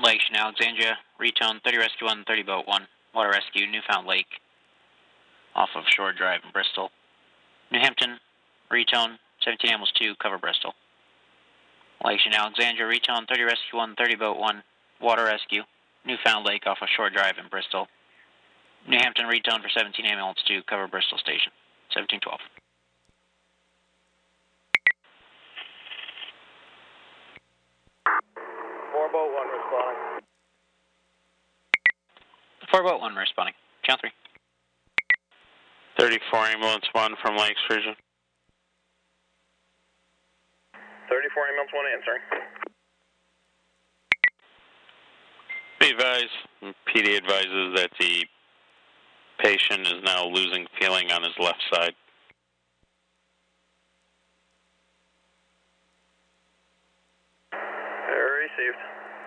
Lake Alexandria, retone 30 Rescue 1, 30 Boat 1, Water Rescue, Newfound Lake, off of Shore Drive in Bristol. New Hampton, retone 17 Ambulance 2, cover Bristol. Lake Alexandria, retone 30 Rescue 1, 30 Boat 1, Water Rescue, Newfound Lake off of Shore Drive in Bristol. New Hampton, retone for 17 Ambulance 2, cover Bristol Station, 1712. Boat 1 responding. 4 Boat 1 responding. Channel 3. 34 Ambulance 1 from Lakes Region. 34 Ambulance 1 answering. Be advised, PD advises that the patient is now losing feeling on his left side. Received.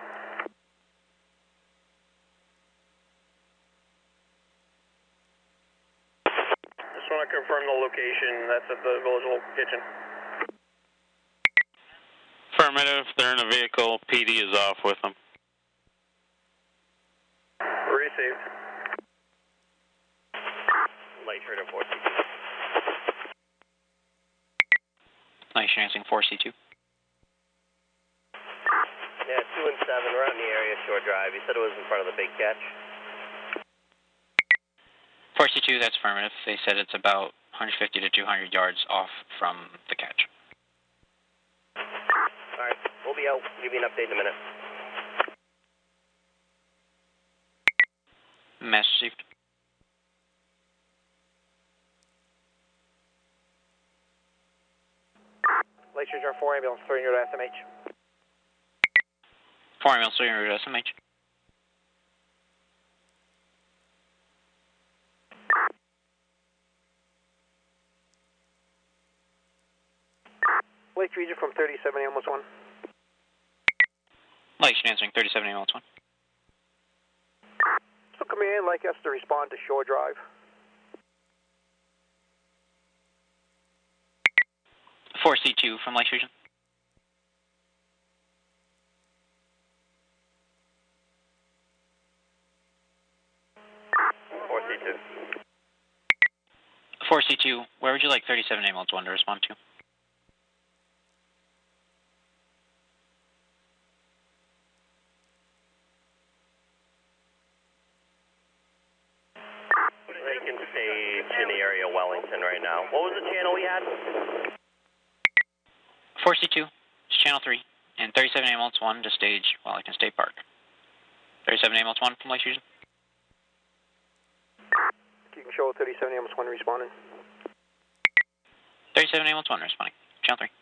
Just want to confirm the location. That's at the Village Hall Kitchen. Affirmative, they're in a vehicle. PD is off with them. Received. Light Trader 4C2. Lake Answering 4C2. Yeah, 2 and 7, we're out in the area, Shore Drive. You said it was in front of the big catch? 4C2, that's affirmative. They said it's about 150 to 200 yards off from the catch. Alright, we'll be out. Give you an update in a minute. Message received. Lake Shore 4 Ambulance 3 near SMH. 4 Ambulance 3 to SMH. Lake Region from 37 Ambulance 1. Lake Answering 37 Ambulance 1. So command like us to respond to Shore Drive. 4C2 from Lake Region. C2. 4C2, where would you like 37 Ambulance 1 to respond to? Vacant stage in the area of Wellington right now. What was the channel we had? 4C2, it's Channel 3, and 37 Ambulance 1 to stage Wellington State Park. 37 Ambulance 1 from Lake Region. You can show 37 Ambulance 1 responding. 37 Ambulance 1 responding. Channel 3.